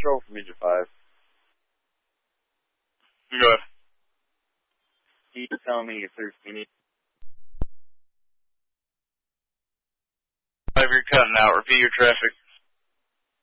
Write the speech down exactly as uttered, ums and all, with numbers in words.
Control from Engine five. Good. Can you tell me if there's any... If you're cutting out, repeat your traffic.